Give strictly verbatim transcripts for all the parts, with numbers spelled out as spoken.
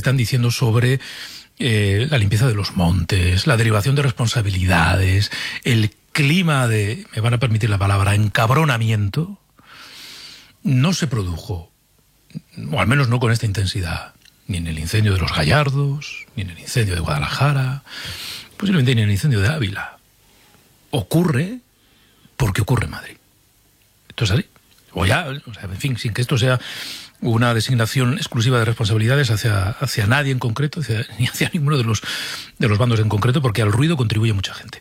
están diciendo sobre eh, la limpieza de los montes, la derivación de responsabilidades, el clima de, me van a permitir la palabra, encabronamiento, no se produjo, o al menos no con esta intensidad, ni en el incendio de los Gallardos, ni en el incendio de Guadalajara, posiblemente ni en el incendio de Ávila. Ocurre porque ocurre en Madrid. Esto es así. O ya, o sea, en fin, sin que esto sea una designación exclusiva de responsabilidades hacia, hacia nadie en concreto, hacia, ni hacia ninguno de los, de los bandos en concreto, porque al ruido contribuye mucha gente.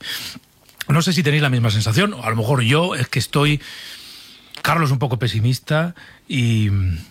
No sé si tenéis la misma sensación, o a lo mejor yo es que estoy, Carlos, un poco pesimista y,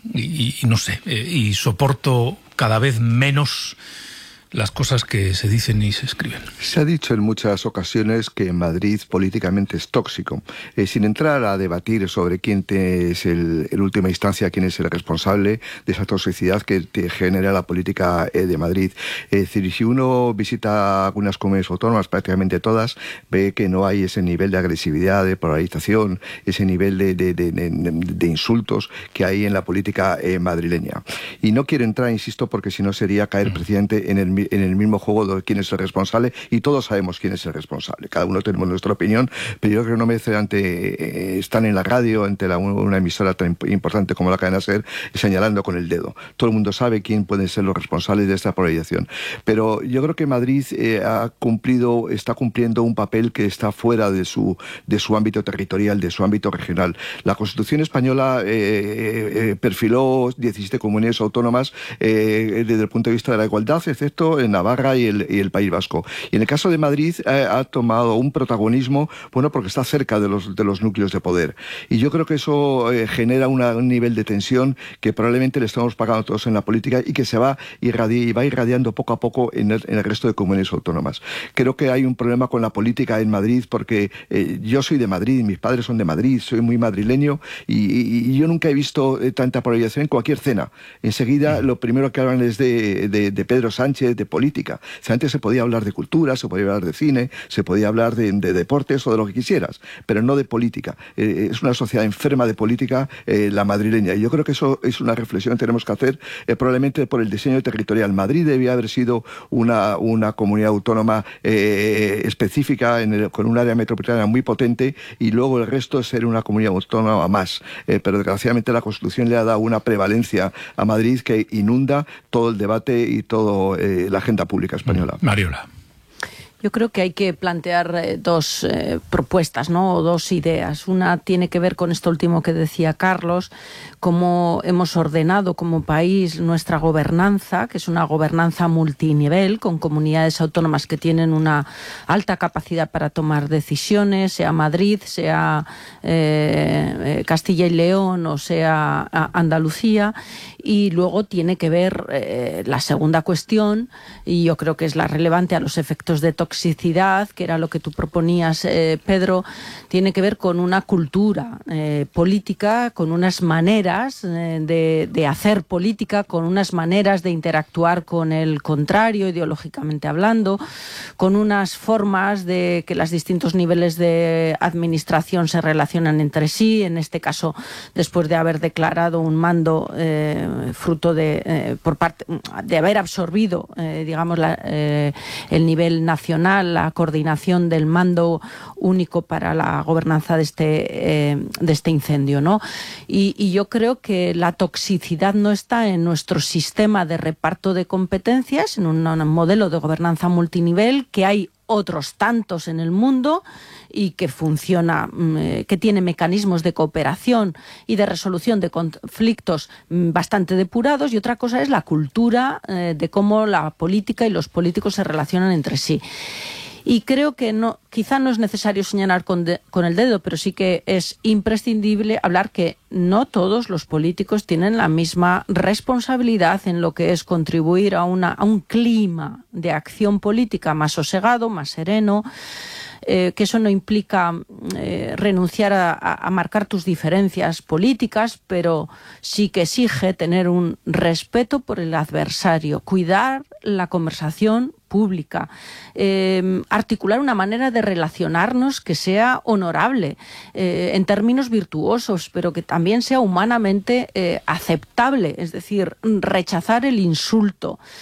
y, y no sé, y soporto cada vez menos las cosas que se dicen y se escriben. Se ha dicho en muchas ocasiones que en Madrid políticamente es tóxico. Eh, sin entrar a debatir sobre quién te es el, en última instancia, quién es el responsable de esa toxicidad que te genera la política eh, de Madrid. Es decir, si uno visita algunas comunidades autónomas, prácticamente todas, ve que no hay ese nivel de agresividad, de polarización, ese nivel de, de, de, de, de insultos que hay en la política eh, madrileña. Y no quiero entrar, insisto, porque si no sería caer mm. precisamente en el en el mismo juego de quién es el responsable, y todos sabemos quién es el responsable. Cada uno tenemos nuestra opinión, pero yo creo que no merece ante eh, estar en la radio, ante la, una emisora tan importante como la cadena SER, señalando con el dedo. Todo el mundo sabe quién pueden ser los responsables de esta polarización. Pero yo creo que Madrid eh, ha cumplido, está cumpliendo un papel que está fuera de su, de su ámbito territorial, de su ámbito regional. La Constitución española eh, eh, perfiló diecisiete comunidades autónomas eh, desde el punto de vista de la igualdad, excepto en Navarra y el, y el País Vasco. Y en el caso de Madrid eh, ha tomado un protagonismo, bueno, porque está cerca de los, de los núcleos de poder. Y yo creo que eso eh, genera una, un nivel de tensión que probablemente le estamos pagando todos en la política y que se va, irradi y va irradiando poco a poco en el, en el resto de comunidades autónomas. Creo que hay un problema con la política en Madrid porque eh, yo soy de Madrid, mis padres son de Madrid, soy muy madrileño y, y, y yo nunca he visto eh, tanta polarización en cualquier cena. Enseguida lo primero que hablan es de, de, de Pedro Sánchez, de política. O sea, antes se podía hablar de cultura, se podía hablar de cine, se podía hablar de, de deportes o de lo que quisieras, pero no de política. Eh, es una sociedad enferma de política eh, la madrileña. Y yo creo que eso es una reflexión que tenemos que hacer eh, probablemente por el diseño territorial. Madrid debía haber sido una, una comunidad autónoma eh, específica en el, con un área metropolitana muy potente y luego el resto ser una comunidad autónoma más. Eh, pero desgraciadamente la Constitución le ha dado una prevalencia a Madrid que inunda todo el debate y todo eh, la agenda pública española. Mariola. Yo creo que hay que plantear eh, dos eh, propuestas, ¿no? O dos ideas. Una tiene que ver con esto último que decía Carlos, cómo hemos ordenado como país nuestra gobernanza, que es una gobernanza multinivel, con comunidades autónomas que tienen una alta capacidad para tomar decisiones, sea Madrid, sea eh, Castilla y León o sea Andalucía. Y luego tiene que ver eh, la segunda cuestión, y yo creo que es la relevante a los efectos de toxicidad, que era lo que tú proponías, eh, Pedro, tiene que ver con una cultura eh, política, con unas maneras eh, de, de hacer política, con unas maneras de interactuar con el contrario, ideológicamente hablando, con unas formas de que los distintos niveles de administración se relacionan entre sí, en este caso, después de haber declarado un mando eh, fruto de eh, por parte de haber absorbido eh, digamos la, eh, el nivel nacional, la coordinación del mando único para la gobernanza de este eh, de este incendio, ¿no? Y, y yo creo que la toxicidad no está en nuestro sistema de reparto de competencias, en un, un modelo de gobernanza multinivel que hay otros tantos en el mundo y que funciona, que tiene mecanismos de cooperación y de resolución de conflictos bastante depurados, y otra cosa es la cultura eh, de cómo la política y los políticos se relacionan entre sí. Y creo que no, quizá no es necesario señalar con, de, con el dedo, pero sí que es imprescindible hablar que no todos los políticos tienen la misma responsabilidad en lo que es contribuir a, una, a un clima de acción política más sosegado, más sereno, eh, que eso no implica eh, renunciar a, a, a marcar tus diferencias políticas, pero sí que exige tener un respeto por el adversario, cuidar la conversación pública, eh, articular una manera de relacionarnos que sea honorable, eh, en términos virtuosos, pero que también sea humanamente eh, aceptable, es decir, rechazar el insulto,